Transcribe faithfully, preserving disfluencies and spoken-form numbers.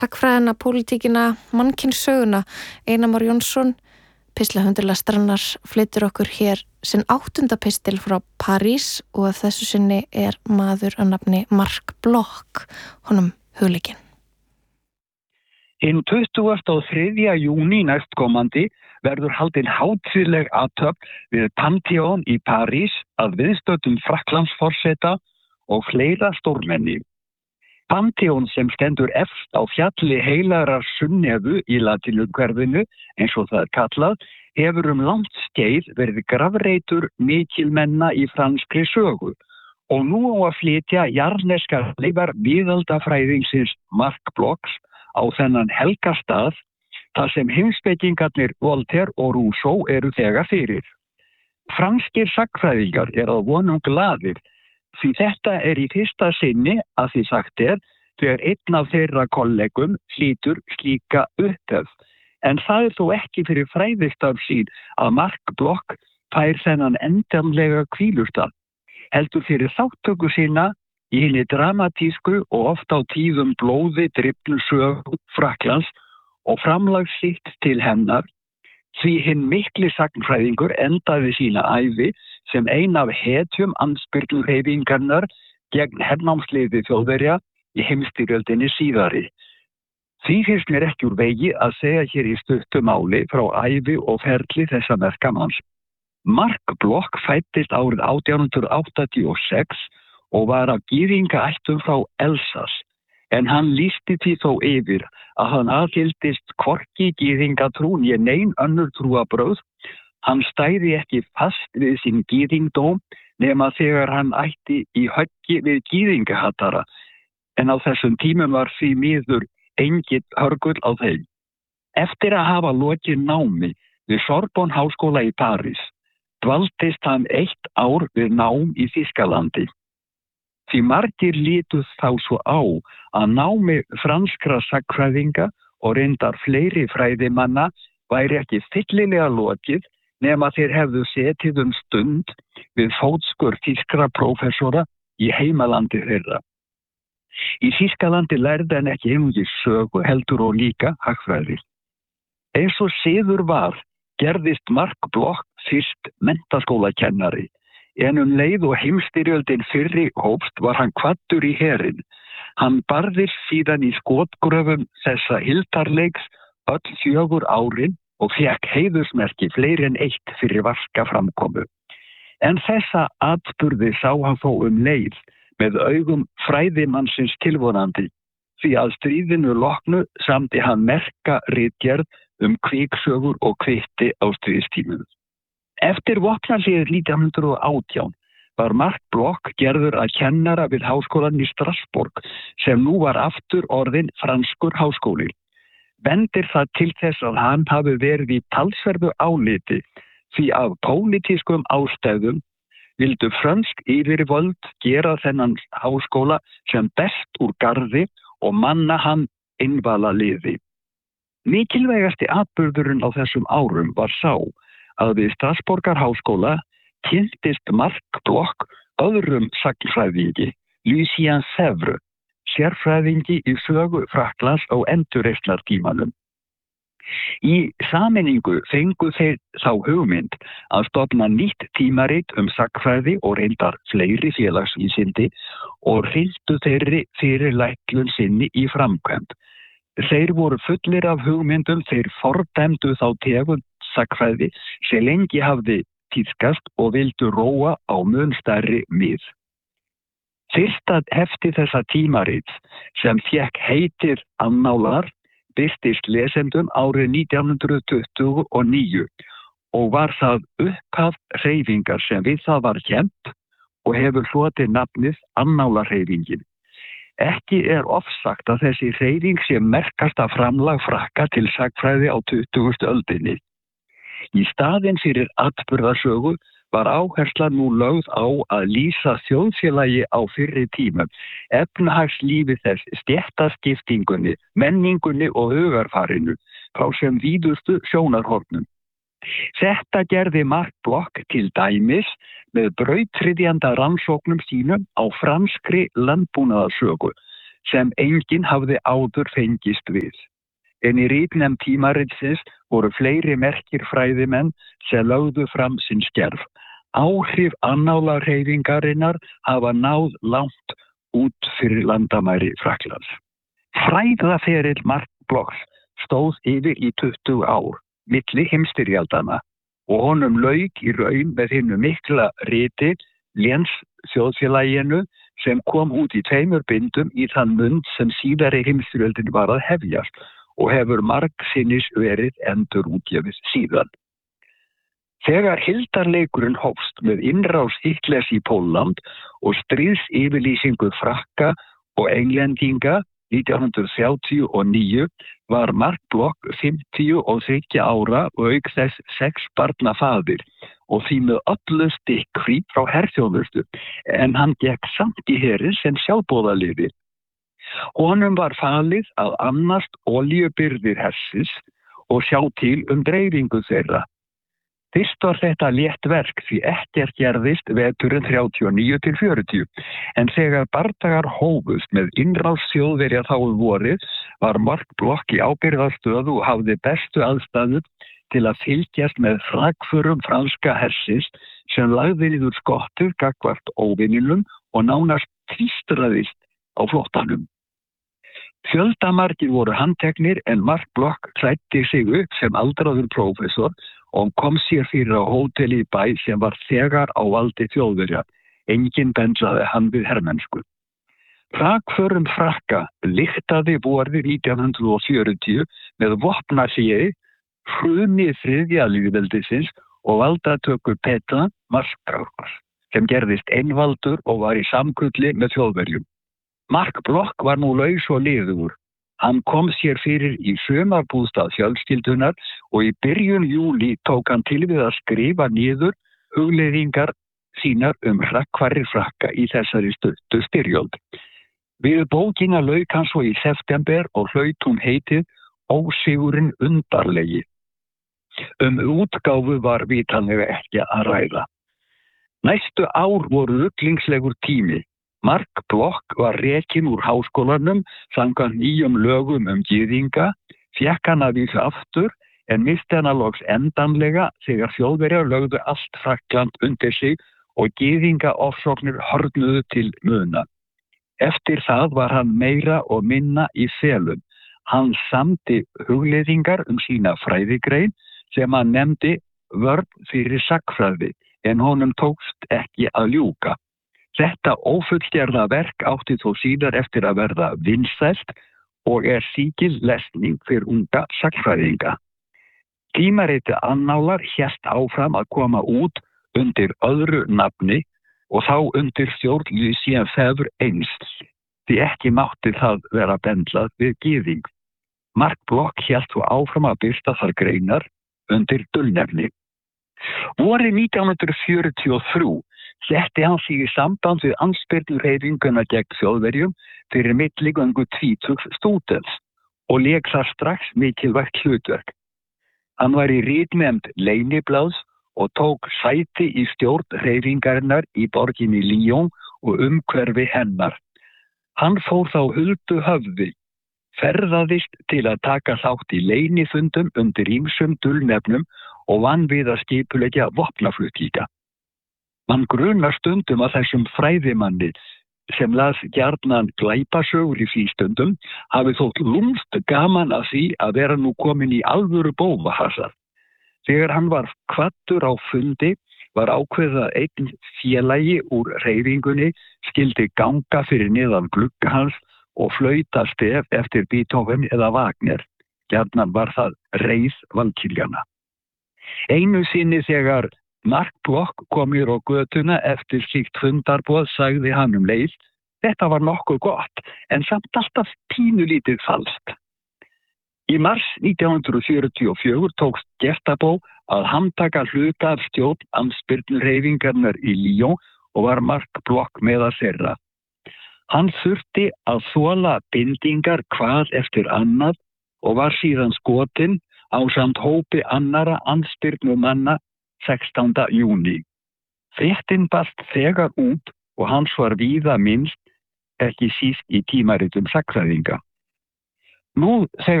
Sagnfræðina, pólitíkina, mannkynssöguna. Einar Már Jónsson, pislahundur lestrannar, flytur okkur hér sinn áttunda pistil frá París og að þessu sinni er maður að nafni Mark Bloch, honum hugleikinn. Hinn tuttugasta og þriðja júní næstkomandi verður haldin hátíðleg athöfn við Panthéon í París að viðstöddum Frakklandsforseta og fleira stórmenni. Panthéon sem stendur efst á fjalli heilagrar Sunnevu í latínuhverfinu, eins og það er kallað, hefur um langt skeið verið grafreitur mikilmenna í franskri sögu og nú á að flytja jarðneskar leifar miðaldafræðingsins Mark Blochs á þennan helgastað þar sem heimspekingarnir Voltaire og Rousseau eru þegar fyrir. Franskir sagnfræðingar eru að vonum glaðir því þetta er í fyrsta sinni að því sagt er þegar einn af þeirra kollegum hlýtur slíka upphefð. En það er þó ekki fyrir fræðistarf sín að Mark Bloch fær þennan endanlega hvílustað, heldur fyrir þáttöku sína í hinni dramatísku og oft á tíðum blóði drifnu sögu Frakklands og framlag sitt til hennar, því hinn mikli sagnfræðingur endaði sína ævi sem ein af hetjum andspyrnuhreyfingarinnar gegn hernámsliði Þjóðverja í heimsstyrjöldinni síðari. Því finnst mér ekki úr vegi að segja hér í stuttu máli frá ævi og ferli þessa merkamanns. Mark Bloch fæddist árið átján hundruð áttatíu og sex og var af gyðingaættum frá Elsass, en hann lýsti því þó yfir að hann aðhyldist hvorki gyðingatrú né nein önnur trúarbrögð. Hann stæði ekki fast við sinn gyðingdóm nema þegar hann ætti í höggi við gyðingahatara, en á þessum tímum var því miður enginn hörgull á þeim. Eftir að hafa lokið námi við Sorbonne háskóla í París, dvaldist hann eitt ár við nám í Þýskalandi. Því margir lítuð þá svo á að námi franskra sagnfræðinga og reyndar fleiri fræðimanna væri ekki fyllilega lokið nema þeir hefðu setið um stund við fótskur þýskra prófessora í heimalandi þeirra. Í Þýskalandi lærði hann ekki einungis sögu heldur og líka hagfræði. Eins og siður var, gerðist Mark Bloch fyrst menntaskólakennari, en um leið og heimsstyrjöldin fyrri hófst var hann kvaddur í herinn. Hann barðist síðan í skotgröfum þessa hildarleiks öll fjögur árin og fékk heiðursmerki fleiri en eitt fyrir vaska framkomu. En þessa atburði sá hann þó um leið með augum fræðimannsins tilvonandi, því að stríðinu loknu samdi hann merka ritgerð um kviksögur og kvitti á stríðstímum. Eftir vopnahléið nítján hundruð og átján var Mark Bloch gerður að kennara við háskólann í Strasbourg sem nú var aftur orðinn franskur háskóli. Bendir það til þess að hann hafi verið í talsverðu áliti því af pólitískum ástæðum vildu frönsk yfirvöld gera þennan háskóla sem best úr garði og manna hann innvalaliði. Mikilvægasti atburðurinn á þessum árum var sá að við Strasbourgar háskóla kynntist Mark Bloch öðrum sagnfræðingi, Lucien Febvre, sérfræðingi í sögu Frakklands á endurreisnartímanum. Í sameiningu fengu þeir þá hugmynd að stofna nýtt tímarit um sagnfræði og reyndar fleiri félagsvísindi og hrintu þeirri fyrirlætlun sinni í framkvæmd. Þeir voru fullir af hugmyndum, þeir fordæmdu þá tegund sagnfræði sem lengi hafði tíðkast og vildu róa á mun stærri mið. Fyrsta hefti þessa tímarits sem fékk heitir Annálar birtist lesendum árið nítján hundruð tuttugu og níu og var það upphaf hreyfingar sem við það var kennt og hefur hlotið nafnið Annálarhreyfingin. Ekki er ofsagt að þessi hreyfing sé merkasta framlag Frakka til sagnfræði á tuttugustu öldinni. Í staðinn fyrir atburðarsögu var áherslan nú lögð á að lýsa þjóðfélagi á fyrri tímum, efnahagslífi þess, stéttaskiptingunni, menningunni og hugarfarinu frá sem víðustu sjónarhornum. Þetta gerði Mark Bloch til dæmis með brautryðjanda rannsóknum sínum á franskri landbúnaðarsögu sem enginn hafði áður fengist við. En í ritnefnd tímaritsins voru fleiri merkir fræðimenn sem lögðu fram sinn skerf. Áhrif annálarhreyfingarinnar hafa náð langt út fyrir landamæri Frakklands. Fræðaferill Mark Bloch stóð yfir í tuttugu ár, milli heimsstyrjaldanna, og honum lauk í raun með hinu mikla riti Léns þjóðfélaginu sem kom út í tveimur bindum í þann mund sem síðari heimsstyrjöldin var að hefjast og hefur margsinnis verið endurútgefið síðan. Þegar hildarleikurinn hófst með innrás Hitlers í Pólland og stríðsyfirlýsingu Frakka og Englendinga nítján hundrað þrjátíu og níu var Mark Bloch fimmtíu og þriggja ára og auk þess sex barna faðir og því með öllu stikkfrí frá herþjónustu, en hann gekk samt í herinn sem sjálfboðaliði. Honum var falið að annast olíubirgðir hersins og sjá til um dreifingu þeirra. Fyrst var þetta létt verk því ekkert gerðist veturinn þrjátíu og níu til fjörutíu, en þegar bardagar hófust með innrás Þjóðverja þá um vorið var Mark Bloch í ábyrgðarstöðu og hafði bestu aðstæður til að fylgjast með frakförum franska hersins sem lagði niður skottur gagnvart óvininum og nánast tvístraðist á flottanum. Fjöldamargir voru handteknir en Mark Bloch klæddi sig upp sem aldraður prófessor og kom sér fyrir á hóteli í bæ sem var þegar á valdi Þjóðverja. Enginn bendraði hann við hermennsku. Frakförum Frakka lyktaði vorið nítján hundrað fjörutíu með vopnahléi, hruni þriðja lýðveldisins og valdatöku Petra Marskáls sem gerðist einvaldur og var í samkulli með Þjóðverjum. Mark Bloch var nú laus og liðugur. Hann kom sér fyrir í sumarbústað fjölskyldunar og í byrjun júlí tók hann til við að skrifa niður hugleiðingar sínar um hrakkvarir Frakka í þessari stuttu styrjöld. Við bókina lauk hann svo í september og hlaut hún heitið Ósigurinn undarlegi. Um útgáfu var vitanlega ekki að ræða. Næstu ár voru rugglingslegur tími. Mark Bloch var rekinn úr háskólanum samkvæmt nýjum lögum um gyðinga, fékk hann að vísu aftur en misti hana loks endanlega þegar Þjóðverjar lögðu allt Frakkland undir sig og gyðinga ofsóknir horfnuðu til muna. Eftir það var hann meira og minna í felum. Hann samdi hugleiðingar um sína fræðigrein sem hann nefndi vörn fyrir sagnfræði en honum tókst ekki að ljúka. Þetta ófullgerða verk átti þó síðar eftir að verða vinsælt og er sígild lesning fyrir unga sagnfræðinga. Tímaritið Annálar hélt áfram að koma út undir öðru nafni og þá undir stjórn Lucien Febvre eins, því ekki mátti það vera bendlað við gyðing. Mark Bloch hélt þó áfram að birta þar greinar undir dulnefni. Vorið nítján hundrað fjörutíu og þrjú setti hann sig í samband við andspyrnuhreyfinguna gegn Þjóðverjum fyrir milligöngu tvítugs stúdents og lék þar strax mikilvægt hlutverk. Hann var í ritnefnd Leyniblaðs og tók sæti í stjórn hreyfingarinnar í borginni Lyon og umhverfi hennar. Hann fór þá huldu höfði, ferðaðist til að taka þátt í leynifundum undir ýmsum dulnefnum og vann við að skipuleggja vopnaflutninga. Man grunar stundum að þessum fræðimanni sem las gjarnan glæpasögur í frístundum hafi þótt lúmst gaman að því að vera nú komin í alvöru bófahasar. Þegar hann var kvaddur á fundi var ákveðið að einn félagi úr hreyfingunni skyldi ganga fyrir neðan glugga hans og flauta stef eftir Beethoven eða Wagner. Gjarnan var það reið valkyrjana. Einu sinni þegar Mark Bloch kom mér á götuna eftir slíkt fundarboð sagði hann um leið: Þetta var nokkuð gott, en samt alltaf pínulítið falskt. Í mars nítján hundrað fjörutíu og fjögur tókst Gestapo að handtaka hluta af stjórn andspyrnuhreyfingarinnar í Lyon og var Mark Bloch meðal þeirra. Hann þurfti að þola bindingar hvað eftir annað og var síðan skotinn ásamt hópi annara andspyrnumanna sextánda júní. Fréttin barst þegar út og hans var víða minnst ekki síst í tímaritum sagnfræðinga. Nú þegar